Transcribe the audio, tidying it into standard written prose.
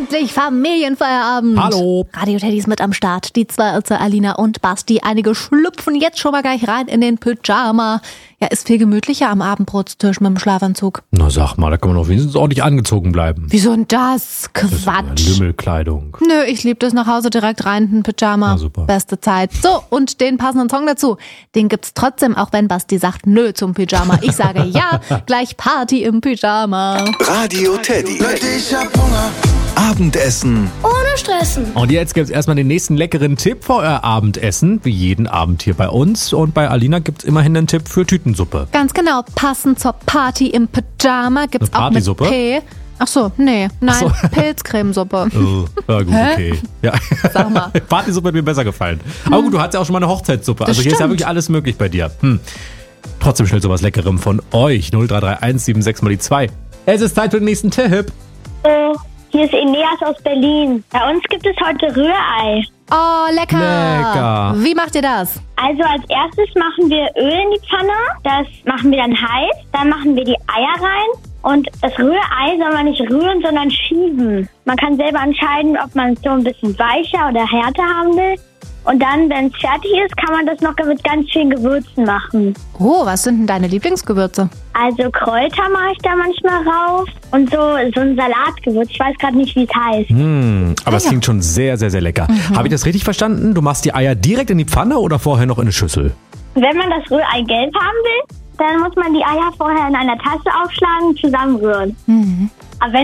Endlich Familienfeierabend. Hallo. Radio Teddy ist mit am Start. Die zwei Alina und Basti. Einige schlüpfen jetzt schon mal gleich rein in den Pyjama. Ja, ist viel gemütlicher am Abendbrotstisch mit dem Schlafanzug. Na sag mal, da kann man doch wenigstens ordentlich angezogen bleiben. Wieso denn das? Quatsch. Das ist ja Lümmelkleidung. Nö, ich lieb das nach Hause direkt rein in den Pyjama. Na super. Beste Zeit. So, und den passenden Song dazu. Den gibt's trotzdem, auch wenn Basti sagt nö zum Pyjama. Ich sage ja, gleich Party im Pyjama. Radio Teddy. Leute, ich hab Hunger. Abendessen. Ohne Stressen. Und jetzt gibt's erstmal den nächsten leckeren Tipp für euer Abendessen, wie jeden Abend hier bei uns. Und bei Alina gibt's immerhin einen Tipp für Tütensuppe. Ganz genau, passend zur Party im Pyjama gibt's Eine auch mit Partysuppe? P. Ach so, nein, Pilzcremesuppe. Ja gut, okay. Ja. Sag mal. Partysuppe hat mir besser gefallen. Aber gut, du hattest ja auch schon mal eine Hochzeitssuppe. Das Also hier ist ja stimmt. wirklich alles möglich bei dir. Trotzdem schnell sowas Leckerem von euch. 0331 76 mal die 2. Es ist Zeit für den nächsten Tipp. Hier ist Eneas aus Berlin. Bei uns gibt es heute Rührei. Oh, lecker. Lecker. Wie macht ihr das? Also als erstes machen wir Öl in die Pfanne. Das machen wir dann heiß. Dann machen wir die Eier rein. Und das Rührei soll man nicht rühren, sondern schieben. Man kann selber entscheiden, ob man es so ein bisschen weicher oder härter haben will. Und dann, wenn es fertig ist, kann man das noch mit ganz vielen Gewürzen machen. Oh, was sind denn deine Lieblingsgewürze? Also Kräuter mache ich da manchmal rauf. Und so ein Salatgewürz. Ich weiß gerade nicht, wie es heißt. Aber es klingt schon sehr, sehr, sehr lecker. Habe ich das richtig verstanden? Du machst die Eier direkt in die Pfanne oder vorher noch in eine Schüssel? Wenn man das Rührei gelb haben will, dann muss man die Eier vorher in einer Tasse aufschlagen und zusammenrühren.